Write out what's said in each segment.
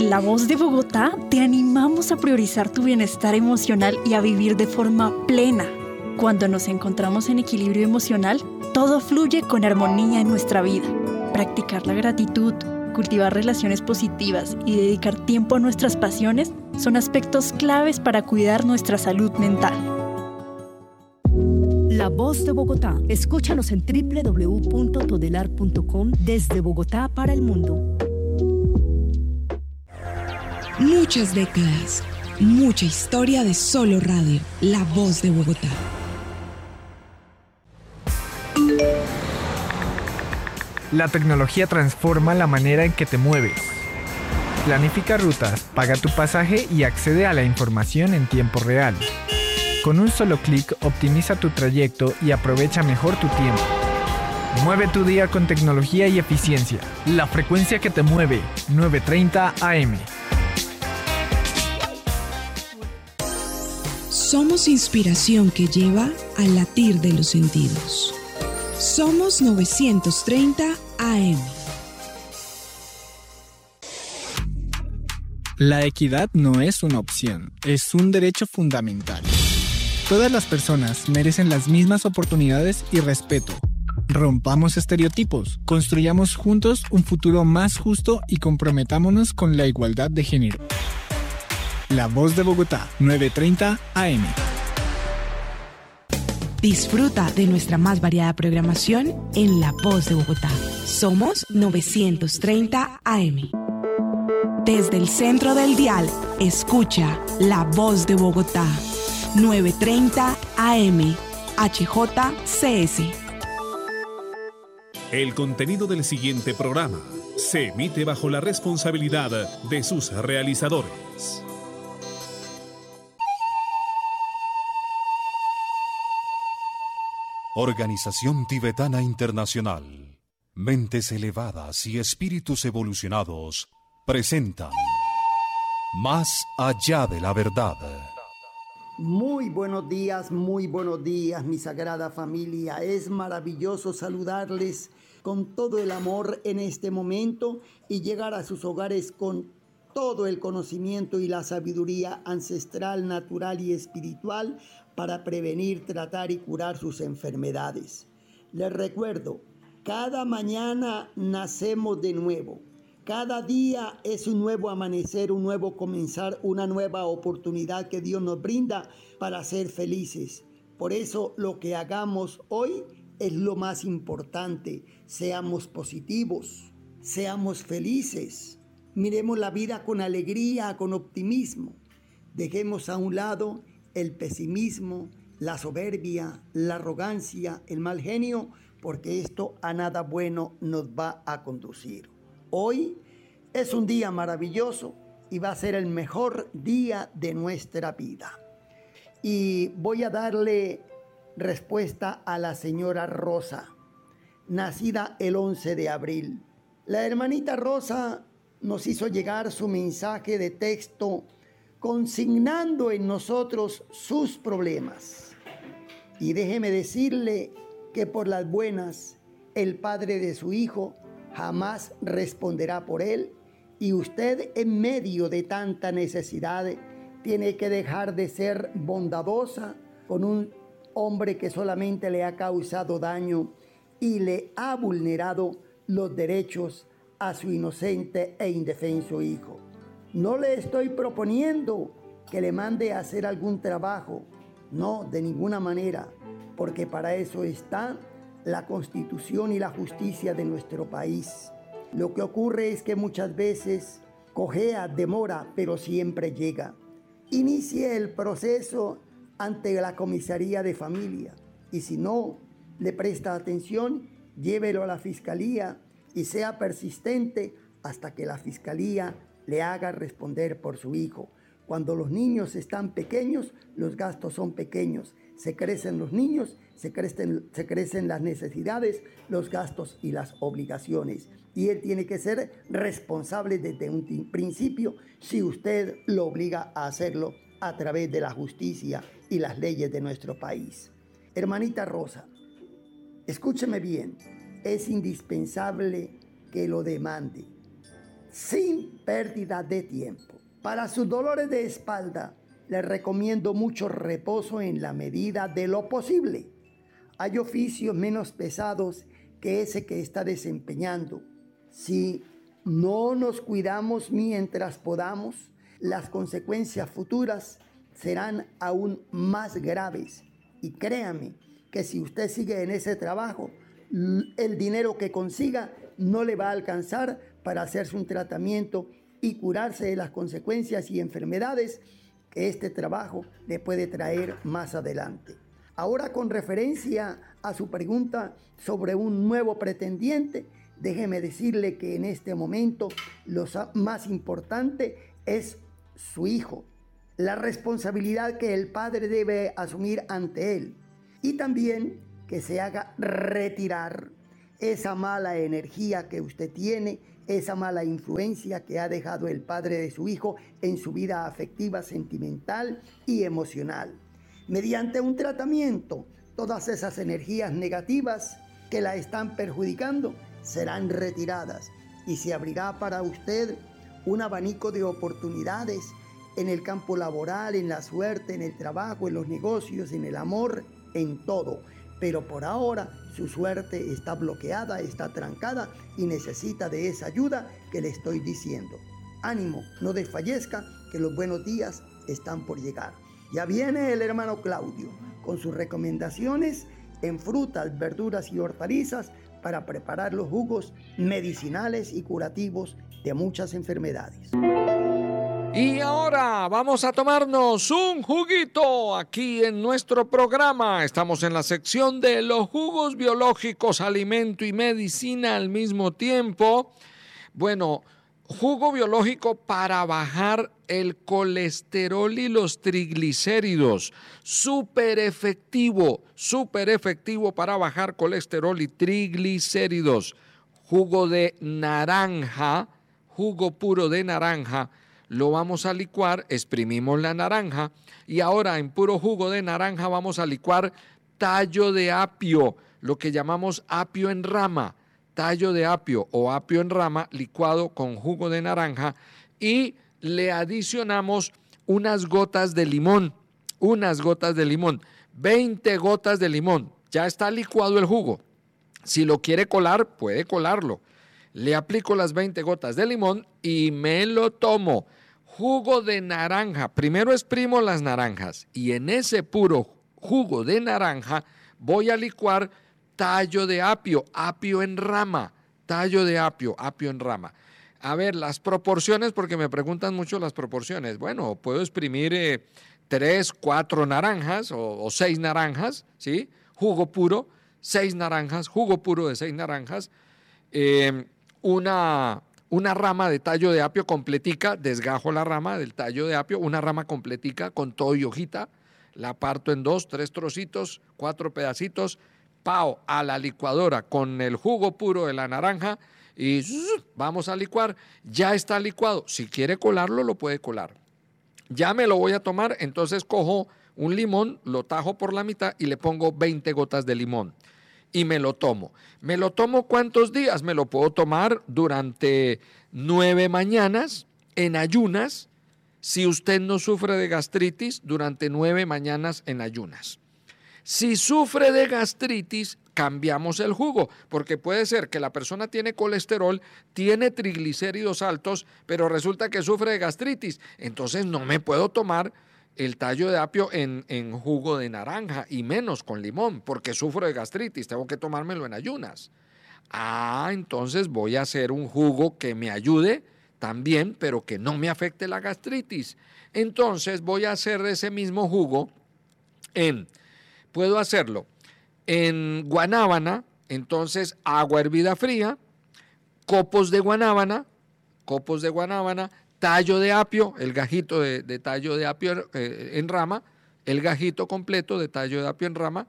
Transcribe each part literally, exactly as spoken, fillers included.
En La Voz de Bogotá te animamos a priorizar tu bienestar emocional y a vivir de forma plena. Cuando nos encontramos en equilibrio emocional, todo fluye con armonía en nuestra vida. Practicar la gratitud, cultivar relaciones positivas y dedicar tiempo a nuestras pasiones son aspectos claves para cuidar nuestra salud mental. La Voz de Bogotá. Escúchanos en doble u doble u doble u punto todelar punto com desde Bogotá para el mundo. Muchas décadas, mucha historia de solo radio. La Voz de Bogotá. La tecnología transforma la manera en que te mueves. Planifica rutas, paga tu pasaje y accede a la información en tiempo real. Con un solo clic, optimiza tu trayecto y aprovecha mejor tu tiempo. Mueve tu día con tecnología y eficiencia. La frecuencia que te mueve, novecientos treinta A M. Somos inspiración que lleva al latir de los sentidos. Somos novecientos treinta A M. La equidad no es una opción, es un derecho fundamental. Todas las personas merecen las mismas oportunidades y respeto. Rompamos estereotipos, construyamos juntos un futuro más justo y comprometámonos con la igualdad de género. La Voz de Bogotá, novecientos treinta A M. Disfruta de nuestra más variada programación en La Voz de Bogotá. Somos novecientos treinta A M. Desde el centro del dial, escucha La Voz de Bogotá. novecientos treinta A M, H J C S. El contenido del siguiente programa se emite bajo la responsabilidad de sus realizadores. Organización Tibetana Internacional. Mentes elevadas y espíritus evolucionados presentan Más allá de la verdad. Muy buenos días, muy buenos días, mi sagrada familia. Es maravilloso saludarles con todo el amor en este momento y llegar a sus hogares con todo el conocimiento y la sabiduría ancestral, natural y espiritual para prevenir, tratar y curar sus enfermedades. Les recuerdo, cada mañana nacemos de nuevo. Cada día es un nuevo amanecer, un nuevo comenzar, una nueva oportunidad que Dios nos brinda para ser felices. Por eso lo que hagamos hoy es lo más importante. Seamos positivos, seamos felices. Miremos la vida con alegría, con optimismo. Dejemos a un lado el pesimismo, la soberbia, la arrogancia, el mal genio, porque esto a nada bueno nos va a conducir. Hoy es un día maravilloso y va a ser el mejor día de nuestra vida. Y voy a darle respuesta a la señora Rosa, nacida el once de abril. La hermanita Rosa nos hizo llegar su mensaje de texto consignando en nosotros sus problemas. Y déjeme decirle que por las buenas, el padre de su hijo jamás responderá por él, y usted en medio de tanta necesidad tiene que dejar de ser bondadosa con un hombre que solamente le ha causado daño y le ha vulnerado los derechos a su inocente e indefenso hijo. No le estoy proponiendo que le mande a hacer algún trabajo, no, de ninguna manera, porque para eso está la Constitución y la justicia de nuestro país. Lo que ocurre es que muchas veces cojea, demora, pero siempre llega. Inicie el proceso ante la comisaría de familia y si no le presta atención, llévelo a la fiscalía y sea persistente hasta que la fiscalía le haga responder por su hijo. Cuando los niños están pequeños, los gastos son pequeños. Se crecen los niños, se crecen, se crecen las necesidades, los gastos y las obligaciones. Y él tiene que ser responsable desde un principio si usted lo obliga a hacerlo a través de la justicia y las leyes de nuestro país. Hermanita Rosa, escúcheme bien, es indispensable que lo demande. sin pérdida de tiempo. Para sus dolores de espalda, les recomiendo mucho reposo en la medida de lo posible. Hay oficios menos pesados que ese que está desempeñando. Si no nos cuidamos mientras podamos, las consecuencias futuras serán aún más graves. Y créame que si usted sigue en ese trabajo, el dinero que consiga no le va a alcanzar para hacerse un tratamiento y curarse de las consecuencias y enfermedades que este trabajo le puede traer más adelante. Ahora, con referencia a su pregunta sobre un nuevo pretendiente, déjeme decirle que en este momento lo más importante es su hijo, la responsabilidad que el padre debe asumir ante él y también que se haga retirar esa mala energía que usted tiene, esa mala influencia que ha dejado el padre de su hijo en su vida afectiva, sentimental y emocional. Mediante un tratamiento, todas esas energías negativas que la están perjudicando serán retiradas y se abrirá para usted un abanico de oportunidades en el campo laboral, en la suerte, en el trabajo, en los negocios, en el amor, en todo. Pero por ahora su suerte está bloqueada, está trancada y necesita de esa ayuda que le estoy diciendo. Ánimo, no desfallezca, que los buenos días están por llegar. Ya viene el hermano Claudio con sus recomendaciones en frutas, verduras y hortalizas para preparar los jugos medicinales y curativos de muchas enfermedades. Y ahora vamos a tomarnos un juguito aquí en nuestro programa. Estamos en la sección de los jugos biológicos, alimento y medicina al mismo tiempo. Bueno, jugo biológico para bajar el colesterol y los triglicéridos. Súper efectivo, súper efectivo para bajar colesterol y triglicéridos. Jugo de naranja, jugo puro de naranja. Lo vamos a licuar, exprimimos la naranja y ahora en puro jugo de naranja vamos a licuar tallo de apio, lo que llamamos apio en rama, tallo de apio o apio en rama licuado con jugo de naranja y le adicionamos unas gotas de limón, unas gotas de limón, veinte gotas de limón, ya está licuado el jugo. Si lo quiere colar, puede colarlo. Le aplico las veinte gotas de limón y me lo tomo. Jugo de naranja. Primero exprimo las naranjas y en ese puro jugo de naranja voy a licuar tallo de apio, apio en rama, tallo de apio, apio en rama. A ver, las proporciones, porque me preguntan mucho las proporciones. Bueno, puedo exprimir eh, tres, cuatro naranjas o, o seis naranjas, ¿sí? Jugo puro, seis naranjas, jugo puro de seis naranjas, eh, una... Una rama de tallo de apio completica, desgajo la rama del tallo de apio, una rama completica con todo y hojita, la parto en dos, tres trocitos, cuatro pedacitos, pao a la licuadora con el jugo puro de la naranja y vamos a licuar. Ya está licuado, si quiere colarlo lo puede colar. Ya me lo voy a tomar, entonces cojo un limón, lo tajo por la mitad y le pongo veinte gotas de limón. Y me lo tomo. ¿Me lo tomo cuántos días? Me lo puedo tomar durante nueve mañanas en ayunas, si usted no sufre de gastritis, durante nueve mañanas en ayunas. Si sufre de gastritis, cambiamos el jugo, porque puede ser que la persona tiene colesterol, tiene triglicéridos altos, pero resulta que sufre de gastritis. Entonces no me puedo tomar el tallo de apio en, en jugo de naranja y menos con limón, porque sufro de gastritis, tengo que tomármelo en ayunas. Ah, entonces voy a hacer un jugo que me ayude también, pero que no me afecte la gastritis. Entonces voy a hacer ese mismo jugo en, puedo hacerlo en guanábana, entonces agua hervida fría, copos de guanábana, copos de guanábana, tallo de apio, el gajito de, de tallo de apio eh, en rama, el gajito completo de tallo de apio en rama,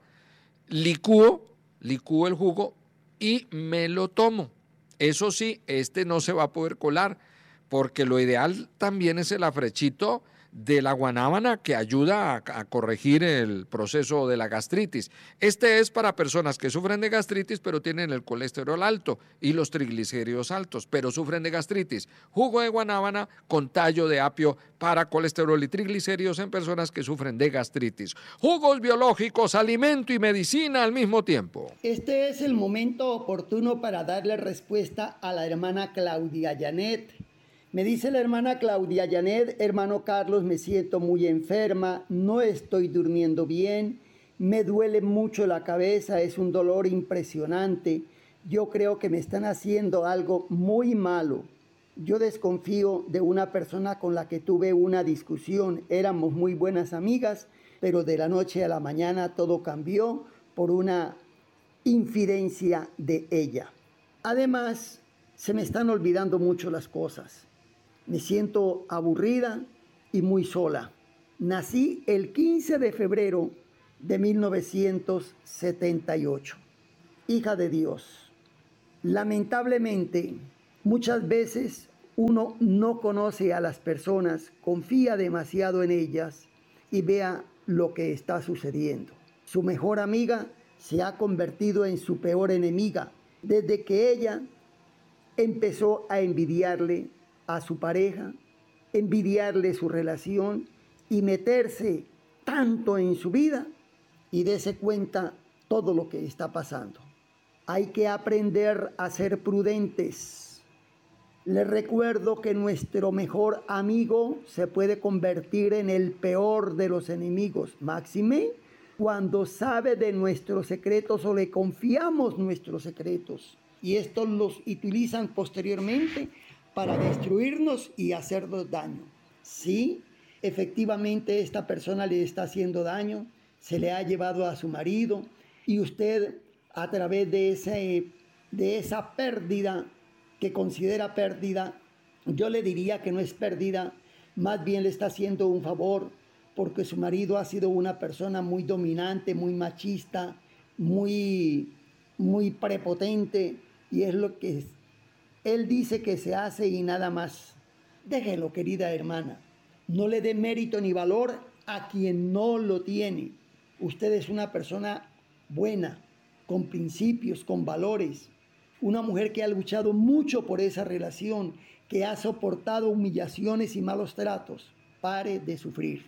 licúo, licúo el jugo y me lo tomo. Eso sí, este no se va a poder colar, porque lo ideal también es el afrechito de la guanábana que ayuda a, a corregir el proceso de la gastritis. Este es para personas que sufren de gastritis pero tienen el colesterol alto y los triglicéridos altos, pero sufren de gastritis. Jugo de guanábana con tallo de apio para colesterol y triglicéridos en personas que sufren de gastritis. Jugos biológicos, alimento y medicina al mismo tiempo. Este es el momento oportuno para darle respuesta a la hermana Claudia Janet. Me dice la hermana Claudia Janet: hermano Carlos, me siento muy enferma, no estoy durmiendo bien, me duele mucho la cabeza, es un dolor impresionante. Yo creo que me están haciendo algo muy malo. Yo desconfío de una persona con la que tuve una discusión. Éramos muy buenas amigas, pero de la noche a la mañana todo cambió por una infidencia de ella. Además, se me están olvidando mucho las cosas. Me siento aburrida y muy sola. Nací el quince de febrero de mil novecientos setenta y ocho. Hija de Dios. Lamentablemente, muchas veces uno no conoce a las personas, confía demasiado en ellas y vea lo que está sucediendo. Su mejor amiga se ha convertido en su peor enemiga desde que ella empezó a envidiarle a su pareja, envidiarle su relación y meterse tanto en su vida y darse cuenta todo lo que está pasando. Hay que aprender a ser prudentes. Les recuerdo que nuestro mejor amigo se puede convertir en el peor de los enemigos. Máxime cuando sabe de nuestros secretos o le confiamos nuestros secretos. Y estos los utilizan posteriormente para destruirnos y hacernos daño. Sí, efectivamente esta persona le está haciendo daño, se le ha llevado a su marido y usted a través de, ese, de esa pérdida que considera pérdida, yo le diría que no es pérdida, más bien le está haciendo un favor porque su marido ha sido una persona muy dominante, muy machista, muy, muy prepotente y es lo que es. Él dice que se hace y nada más. Déjelo, querida hermana. No le dé mérito ni valor a quien no lo tiene. Usted es una persona buena, con principios, con valores. Una mujer que ha luchado mucho por esa relación, que ha soportado humillaciones y malos tratos. Pare de sufrir.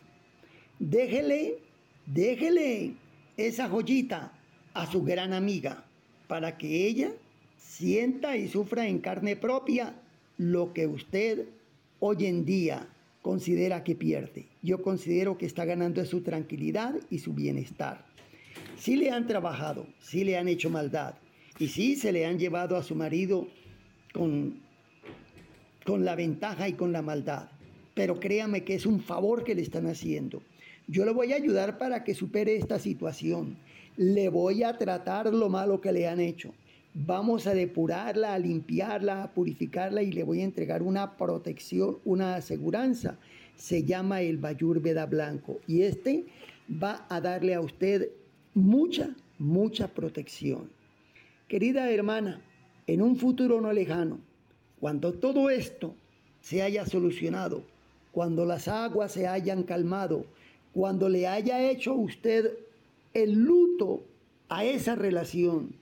Déjele, déjele esa joyita a su gran amiga para que ella sienta y sufra en carne propia lo que usted hoy en día considera que pierde. Yo considero que está ganando su tranquilidad y su bienestar. Sí le han trabajado, sí le han hecho maldad y sí se le han llevado a su marido con, con la ventaja y con la maldad. Pero créame que es un favor que le están haciendo. Yo le voy a ayudar para que supere esta situación. Le voy a tratar lo malo que le han hecho. Vamos a depurarla, a limpiarla, a purificarla y le voy a entregar una protección, una aseguranza. Se llama el Bayurveda blanco y este va a darle a usted mucha, mucha protección. Querida hermana, en un futuro no lejano, cuando todo esto se haya solucionado, cuando las aguas se hayan calmado, cuando le haya hecho usted el luto a esa relación,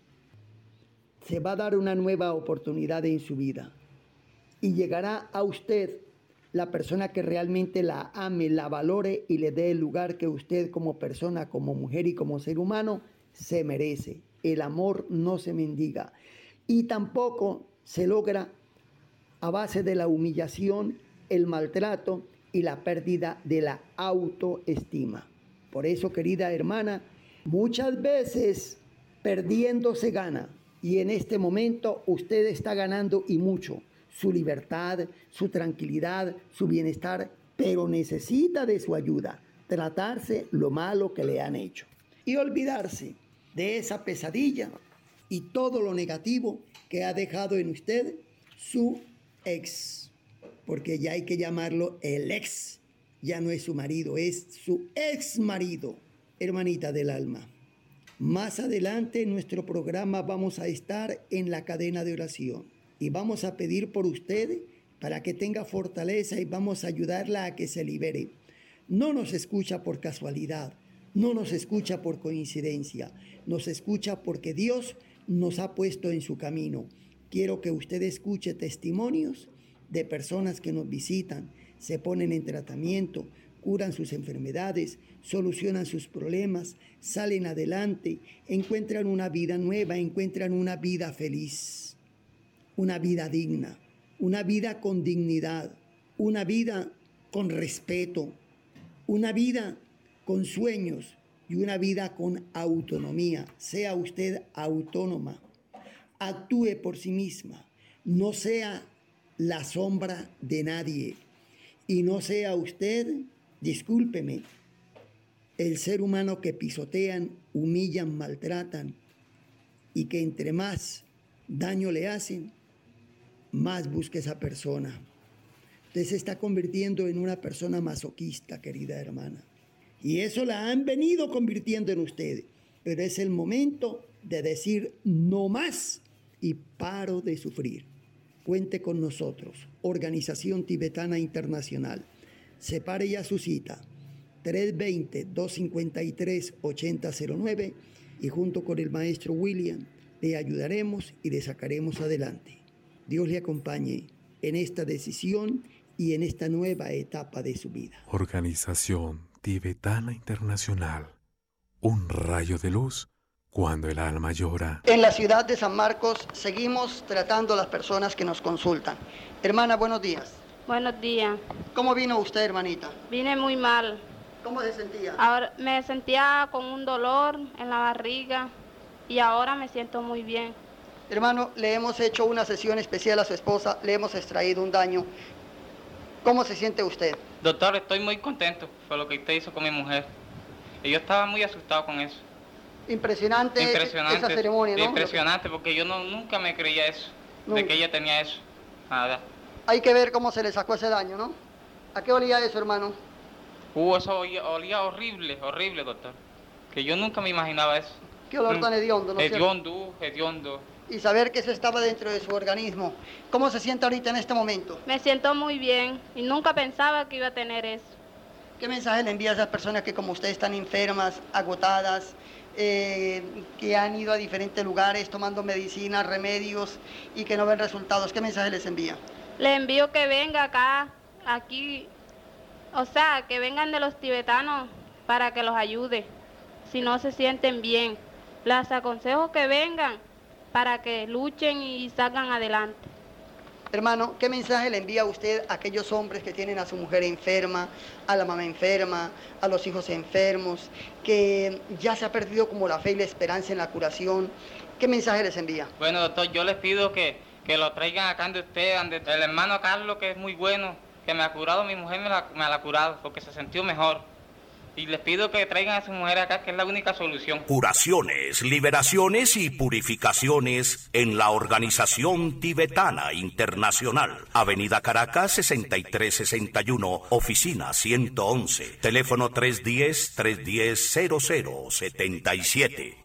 se va a dar una nueva oportunidad en su vida y llegará a usted la persona que realmente la ame, la valore y le dé el lugar que usted como persona, como mujer y como ser humano se merece. El amor no se mendiga y tampoco se logra a base de la humillación, el maltrato y la pérdida de la autoestima. Por eso, querida hermana, muchas veces perdiendo se gana. Y en este momento usted está ganando y mucho. Su libertad, su tranquilidad, su bienestar, pero necesita de su ayuda. Tratarse lo malo que le han hecho. Y olvidarse de esa pesadilla y todo lo negativo que ha dejado en usted su ex. Porque ya hay que llamarlo el ex. Ya no es su marido, es su ex marido. Hermanita del alma. Más adelante en nuestro programa vamos a estar en la cadena de oración y vamos a pedir por usted para que tenga fortaleza y vamos a ayudarla a que se libere. no nos escucha por casualidad, no nos escucha por coincidencia, nos escucha porque Dios nos ha puesto en su camino. Quiero que usted escuche testimonios de personas que nos visitan, se ponen en tratamiento, curan sus enfermedades, solucionan sus problemas, salen adelante, encuentran una vida nueva, encuentran una vida feliz, una vida digna, una vida con dignidad, una vida con respeto, una vida con sueños y una vida con autonomía. Sea usted autónoma, actúe por sí misma, no sea la sombra de nadie y no sea usted, discúlpeme, el ser humano que pisotean, humillan, maltratan y que entre más daño le hacen, más busca esa persona. Usted se está convirtiendo en una persona masoquista, querida hermana. Y eso la han venido convirtiendo en usted. Pero es el momento de decir no más y paro de sufrir. Cuente con nosotros, Organización Tibetana Internacional. Separe ya su cita, tres dos cero, dos cinco tres, ocho cero cero nueve, y junto con el maestro William le ayudaremos y le sacaremos adelante. Dios le acompañe en esta decisión y en esta nueva etapa de su vida. Organización Tibetana Internacional. Un rayo de luz cuando el alma llora. En la ciudad de San Marcos seguimos tratando a las personas que nos consultan. Hermana, buenos días. Buenos días. ¿Cómo vino usted, hermanita? Vine muy mal. ¿Cómo se sentía? Ahora me sentía con un dolor en la barriga y ahora me siento muy bien. Hermano, le hemos hecho una sesión especial a su esposa, le hemos extraído un daño. ¿Cómo se siente usted? Doctor, estoy muy contento por lo que usted hizo con mi mujer. Y yo estaba muy asustado con eso. Impresionante, impresionante esa ceremonia, ¿no? Impresionante, porque yo no, nunca me creía eso, nunca. De que ella tenía eso. Nada. Hay que ver cómo se le sacó ese daño, ¿no? ¿A qué olía eso, hermano? Uh, eso olía, olía horrible, horrible, doctor. Que yo nunca me imaginaba eso. ¿Qué olor tan hediondo, no? Hediondo, hediondo. Y saber que eso estaba dentro de su organismo. ¿Cómo se siente ahorita en este momento? Me siento muy bien y nunca pensaba que iba a tener eso. ¿Qué mensaje le envía a esas personas que como usted están enfermas, agotadas, eh, que han ido a diferentes lugares tomando medicinas, remedios y que no ven resultados? ¿Qué mensaje les envía? Les envío que venga acá, aquí, o sea, que vengan de los tibetanos para que los ayude, si no se sienten bien. Les aconsejo que vengan para que luchen y salgan adelante. Hermano, ¿qué mensaje le envía usted a aquellos hombres que tienen a su mujer enferma, a la mamá enferma, a los hijos enfermos, que ya se ha perdido como la fe y la esperanza en la curación? ¿Qué mensaje les envía? Bueno, doctor, yo les pido que, que lo traigan acá ante usted, ante el hermano Carlos, que es muy bueno, que me ha curado, mi mujer me la, me la ha curado, porque se sintió mejor. Y les pido que traigan a su mujer acá, que es la única solución. Curaciones, liberaciones y purificaciones en la Organización Tibetana Internacional. Avenida Caracas, sesenta y tres sesenta y uno, oficina ciento once. Teléfono tres uno cero, tres uno cero, cero cero siete siete.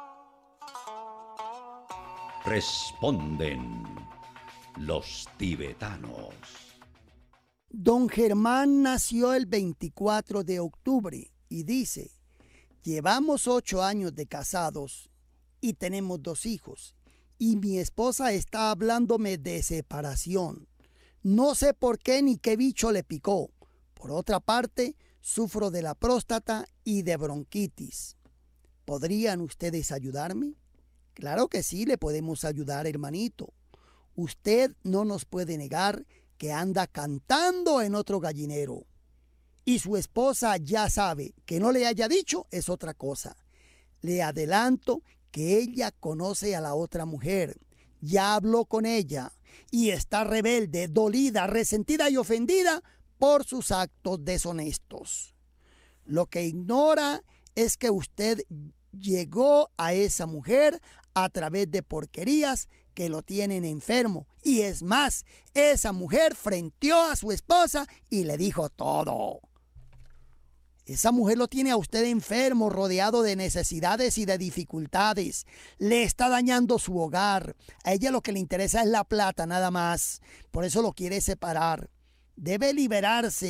Responden los tibetanos. Don Germán nació el veinticuatro de octubre y dice: llevamos ocho años de casados y tenemos dos hijos y mi esposa está hablándome de separación. No sé por qué ni qué bicho le picó. Por otra parte, sufro de la próstata y de bronquitis. ¿Podrían ustedes ayudarme? Claro que sí, le podemos ayudar, hermanito. Usted no nos puede negar que anda cantando en otro gallinero. Y su esposa ya sabe, que no le haya dicho es otra cosa. Le adelanto que ella conoce a la otra mujer, ya habló con ella y está rebelde, dolida, resentida y ofendida por sus actos deshonestos. Lo que ignora es que usted llegó a esa mujer a través de porquerías que lo tienen enfermo. Y es más, esa mujer frenteó a su esposa y le dijo todo. Esa mujer lo tiene a usted enfermo, rodeado de necesidades y de dificultades. Le está dañando su hogar. A ella lo que le interesa es la plata, nada más. Por eso lo quiere separar. Debe liberarse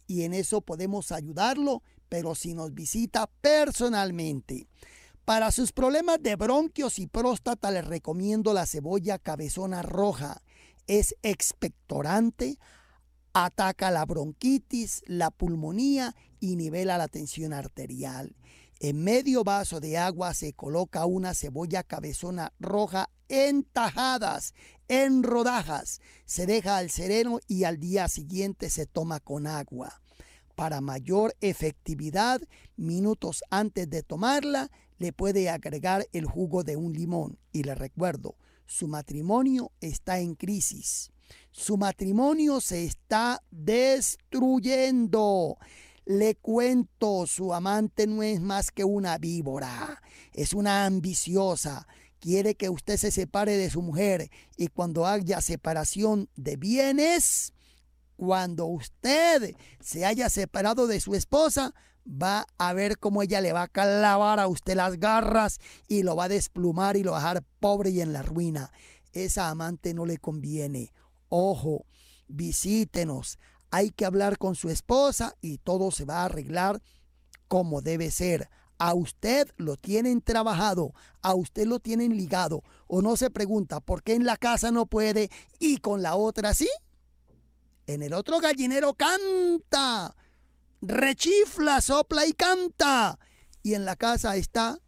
y en eso podemos ayudarlo, pero si nos visita personalmente. Para sus problemas de bronquios y próstata les recomiendo la cebolla cabezona roja. Es expectorante, ataca la bronquitis, la pulmonía y nivela la tensión arterial. En medio vaso de agua se coloca una cebolla cabezona roja en tajadas, en rodajas. Se deja al sereno y al día siguiente se toma con agua. Para mayor efectividad, minutos antes de tomarla, le puede agregar el jugo de un limón. Y le recuerdo, su matrimonio está en crisis. Su matrimonio se está destruyendo. Le cuento, su amante no es más que una víbora, es una ambiciosa. Quiere que usted se separe de su mujer y cuando haya separación de bienes, cuando usted se haya separado de su esposa, va a ver cómo ella le va a clavar a usted las garras y lo va a desplumar y lo va a dejar pobre y en la ruina. Esa amante no le conviene. Ojo, visítenos. Hay que hablar con su esposa y todo se va a arreglar como debe ser. A usted lo tienen trabajado, a usted lo tienen ligado. O no se pregunta por qué en la casa no puede y con la otra sí. En el otro gallinero canta, rechifla, sopla y canta. Y en la casa está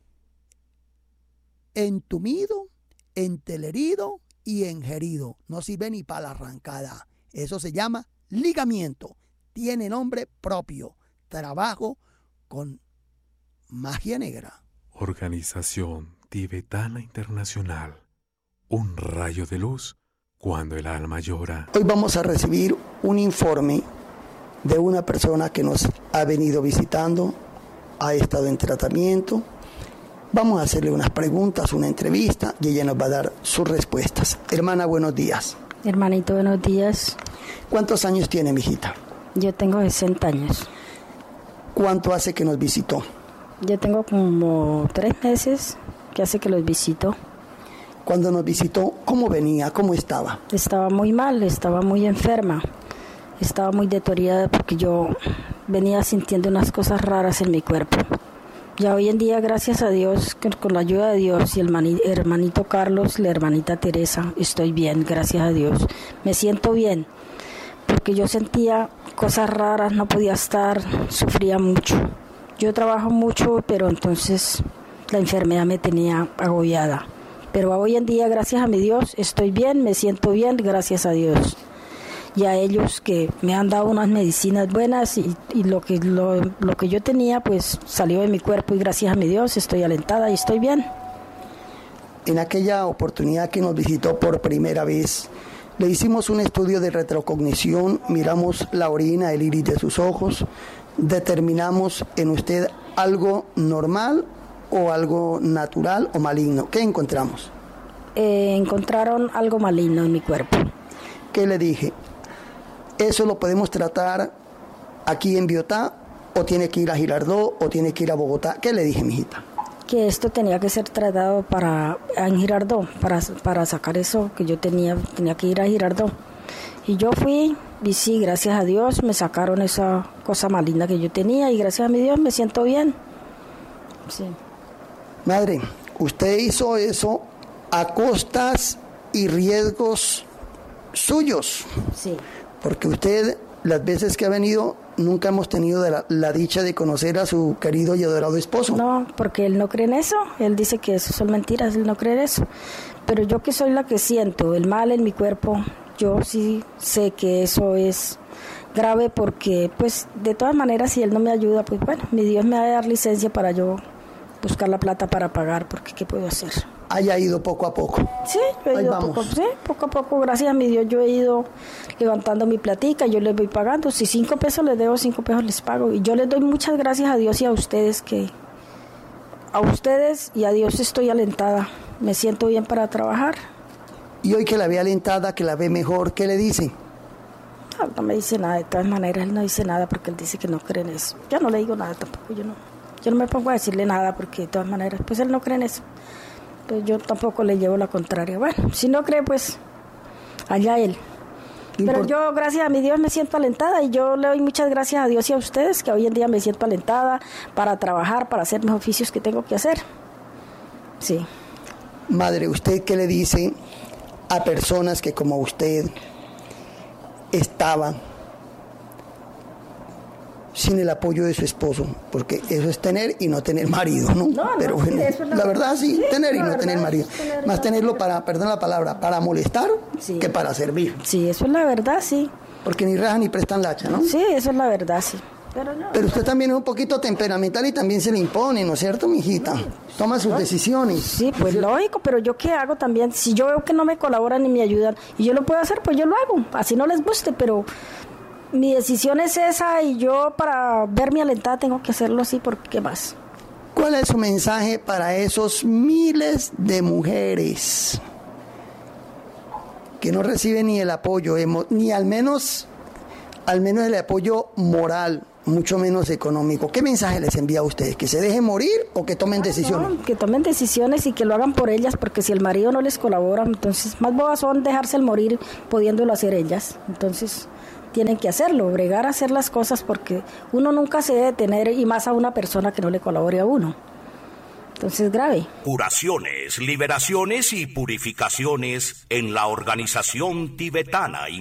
entumido, entelerido y engerido. No sirve ni para la arrancada. Eso se llama ligamiento. Tiene nombre propio. Trabajo con magia negra. Organización Tibetana Internacional. Un rayo de luz cuando el alma llora. Hoy vamos a recibir un informe de una persona que nos ha venido visitando, ha estado en tratamiento. Vamos a hacerle unas preguntas, una entrevista y ella nos va a dar sus respuestas. Hermana, buenos días. Hermanito, buenos días. ¿Cuántos años tiene, mijita? Yo tengo sesenta años. ¿Cuánto hace que nos visitó? Yo tengo como tres meses que hace que los visito. Cuando nos visitó, ¿cómo venía? ¿Cómo estaba? Estaba muy mal, estaba muy enferma. Estaba muy deteriorada porque yo venía sintiendo unas cosas raras en mi cuerpo. Ya hoy en día, gracias a Dios, que con la ayuda de Dios y el mani- hermanito Carlos, la hermanita Teresa, estoy bien, gracias a Dios. Me siento bien, porque yo sentía cosas raras, no podía estar, sufría mucho. Yo trabajo mucho, pero entonces la enfermedad me tenía agobiada. Pero hoy en día, gracias a mi Dios, estoy bien, me siento bien, gracias a Dios. Y a ellos que me han dado unas medicinas buenas y, y lo que lo, lo que yo tenía pues salió de mi cuerpo y gracias a mi Dios estoy alentada y estoy bien. En aquella oportunidad que nos visitó por primera vez, le hicimos un estudio de retrocognición, miramos la orina, el iris de sus ojos, determinamos en usted algo normal o algo natural o maligno. ¿Qué encontramos? Eh, encontraron algo maligno en mi cuerpo. ¿Qué le dije? ¿Eso lo podemos tratar aquí en Biotá o tiene que ir a Girardot o tiene que ir a Bogotá? ¿Qué le dije, mijita? Que esto tenía que ser tratado para en Girardot, para, para sacar eso que yo tenía, tenía que ir a Girardot. Y yo fui, y sí, gracias a Dios, me sacaron esa cosa maligna que yo tenía y gracias a mi Dios me siento bien. Sí. Madre, usted hizo eso a costas y riesgos suyos. Sí. Porque usted, las veces que ha venido, nunca hemos tenido la, la dicha de conocer a su querido y adorado esposo. No, porque él no cree en eso. Él dice que eso son mentiras, él no cree en eso. Pero yo que soy la que siento el mal en mi cuerpo, yo sí sé que eso es grave porque, pues, de todas maneras, si él no me ayuda, pues bueno, mi Dios me va a dar licencia para yo buscar la plata para pagar, porque ¿qué puedo hacer? Haya ido poco a poco. Sí, he ido poco, sí, poco a poco, gracias a mi Dios, yo he ido levantando mi platica, yo les voy pagando, si cinco pesos les debo, cinco pesos les pago, y yo les doy muchas gracias a Dios y a ustedes, que a ustedes y a Dios estoy alentada, me siento bien para trabajar. Y hoy que la ve alentada, que la ve mejor, ¿qué le dice? No, no me dice nada, de todas maneras él no dice nada porque él dice que no cree en eso, yo no le digo nada tampoco, yo no, yo no me pongo a decirle nada porque de todas maneras, pues él no cree en eso. Pues yo tampoco le llevo la contraria. Bueno, si no cree, pues allá él. Pero yo, gracias a mi Dios, me siento alentada y yo le doy muchas gracias a Dios y a ustedes, que hoy en día me siento alentada para trabajar, para hacer mis oficios que tengo que hacer. Sí. Madre, ¿usted qué le dice a personas que como usted estaban sin el apoyo de su esposo? Porque eso es tener y no tener marido, ¿no? no Pero no, bueno, sí, la, la verdad sí, sí tener y no tener marido. Tener Más tenerlo para, perdón la palabra, para molestar sí. que para servir. Sí, eso es la verdad, sí. Porque ni rajan ni prestan lacha, ¿no? Sí, eso es la verdad, sí. Pero, no, Pero usted también es un poquito temperamental y también se le impone, ¿no es cierto, mijita? Toma sus decisiones. Sí, pues lógico, pero ¿yo qué hago también? Si yo veo que no me colaboran ni me ayudan y yo lo puedo hacer, pues yo lo hago. Así no les guste, pero mi decisión es esa y yo para verme alentada tengo que hacerlo así, porque ¿qué más? ¿Cuál es su mensaje para esos miles de mujeres que no reciben ni el apoyo, ni al menos, al menos el apoyo moral, mucho menos económico? ¿Qué mensaje les envía a ustedes? ¿Que se dejen morir o que tomen decisiones? No, que tomen decisiones y que lo hagan por ellas, porque si el marido no les colabora, entonces más bobas son dejarse el morir pudiéndolo hacer ellas. Entonces tienen que hacerlo, bregar a hacer las cosas, porque uno nunca se debe detener, y más a una persona que no le colabore a uno. Entonces es grave. Curaciones, liberaciones y purificaciones en la Organización Tibetana